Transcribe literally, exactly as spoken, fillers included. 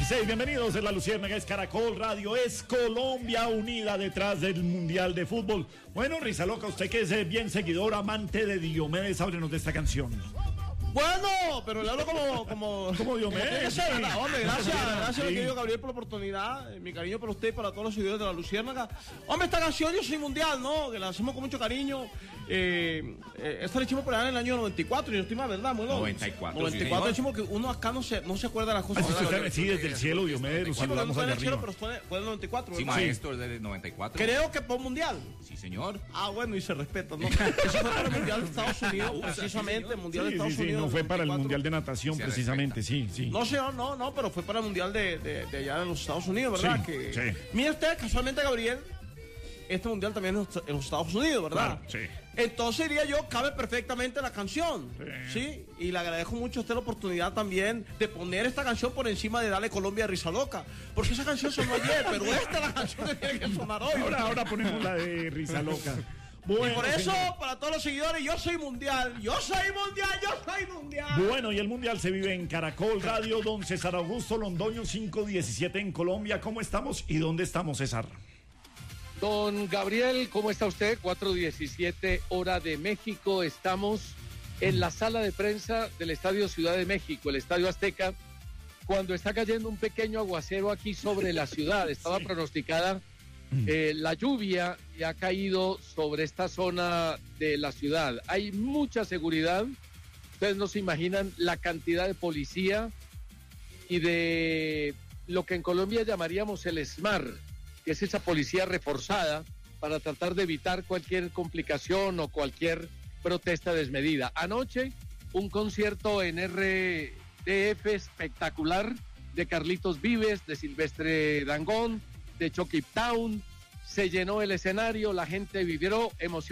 dieciséis, bienvenidos en La Luciérnaga, es Caracol Radio, es Colombia unida detrás del Mundial de Fútbol. Bueno, Risa Loca, usted que es bien seguidor, amante de Diomedes, háblenos de esta canción. Bueno, pero le hablo como... Como, como Diomedes. Sí. Hombre, gracias, gracias, sí. Mi querido Gabriel, por la oportunidad. Mi cariño para usted y para todos los seguidores de La Luciérnaga. Hombre, esta canción Yo Soy Mundial, ¿no? Que la hacemos con mucho cariño. Eh, eh, esta la hicimos por allá en el año noventa y cuatro, y no estoy mal, ¿verdad? Muy noventa y cuatro, noventa y cuatro, sí, decimos que uno acá no se, no se acuerda de las cosas. Ah, sí, sí, desde el cielo, Diomedes, lo saludamos allá arriba. Pero fue, fue del noventa y cuatro, sí, maestro, desde el noventa y cuatro. Creo que fue un mundial. Sí, señor. Ah, bueno, y se respeta, ¿no? Eso fue para el Mundial de Estados Unidos, precisamente, el Mundial de Estados sí, sí, Unidos. No fue para el Mundial de natación, se precisamente, sí, sí. No, señor, no, no, pero fue para el Mundial de, de, de allá en los Estados Unidos, ¿verdad? Sí, que, sí. Mire usted, casualmente, Gabriel, este Mundial también es en los Estados Unidos, ¿verdad? Claro, sí. Entonces diría yo, cabe perfectamente la canción, Sí. ¿sí? Y le agradezco mucho a usted la oportunidad también de poner esta canción por encima de Dale Colombia a Risa Loca, porque esa canción sonó ayer, pero esta es la canción que tiene que sonar hoy. Ahora, ahora ponemos la de Risa Loca. Bueno, y por eso, señor, para todos los seguidores, yo soy mundial, yo soy mundial, yo soy mundial. Bueno, y el Mundial se vive en Caracol Radio, don César Augusto Londoño, cinco diecisiete en Colombia. ¿Cómo estamos y dónde estamos, César? Don Gabriel, ¿cómo está usted? cuatro diecisiete hora de México. Estamos en la sala de prensa del Estadio Ciudad de México, el Estadio Azteca, cuando está cayendo un pequeño aguacero aquí sobre la ciudad. Estaba sí. pronosticada eh, la lluvia y ha caído sobre esta zona de la ciudad. Hay mucha seguridad. Ustedes no se imaginan la cantidad de policía y de lo que en Colombia llamaríamos el SMAR, que es esa policía reforzada para tratar de evitar cualquier complicación o cualquier protesta desmedida. Anoche, un concierto en R D F espectacular de Carlitos Vives, de Silvestre Dangond, de Chucky Town. Se llenó el escenario, la gente vivió emoción.